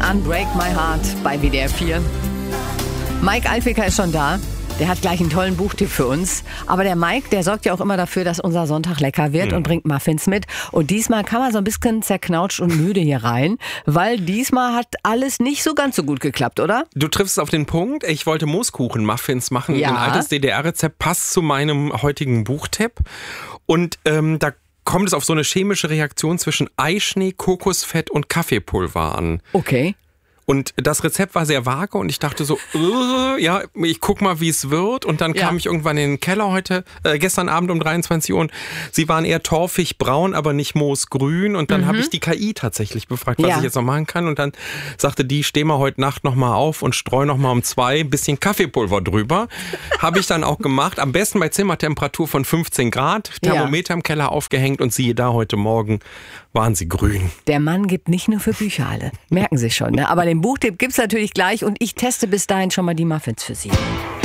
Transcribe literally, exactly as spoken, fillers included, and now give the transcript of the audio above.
Unbreak My Heart bei W D R vier. Mike Alfiker ist schon da. Der hat gleich einen tollen Buchtipp für uns. Aber der Mike, der sorgt ja auch immer dafür, dass unser Sonntag lecker wird, mhm, und bringt Muffins mit. Und diesmal kam er so ein bisschen zerknautscht und müde hier rein, weil diesmal hat alles nicht so ganz so gut geklappt, oder? Du triffst es auf den Punkt. Ich wollte Mooskuchen-Muffins machen. Ja. Ein altes D D R-Rezept passt zu meinem heutigen Buchtipp. Und ähm, da kommt es auf so eine chemische Reaktion zwischen Eischnee, Kokosfett und Kaffeepulver an. Okay. Und das Rezept war sehr vage und ich dachte so, äh, ja, ich guck mal, wie es wird. Und dann ja. kam ich irgendwann in den Keller heute, äh, gestern Abend um dreiundzwanzig Uhr und sie waren eher torfig braun, aber nicht moosgrün. Und dann mhm. habe ich die K I tatsächlich befragt, was ja. ich jetzt noch machen kann. Und dann sagte die, steh mal heute Nacht noch mal auf und streu noch mal um zwei ein bisschen Kaffeepulver drüber. Habe ich dann auch gemacht. Am besten bei Zimmertemperatur von fünfzehn Grad, Thermometer ja. im Keller aufgehängt und siehe da, heute Morgen waren sie grün. Der Mann gibt nicht nur für Bücher alle. Merken Sie schon, ne? Aber den Buchtipp gibt's natürlich gleich und ich teste bis dahin schon mal die Muffins für Sie.